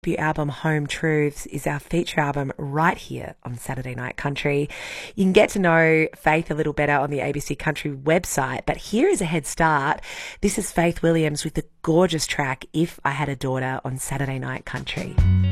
debut album Home Truths is our feature album right here on Saturday Night Country. You can get to know Faith a little better on the ABC Country website, but here is a head start. This is Faith Williams with the gorgeous track If I Had a Daughter on Saturday Night Country.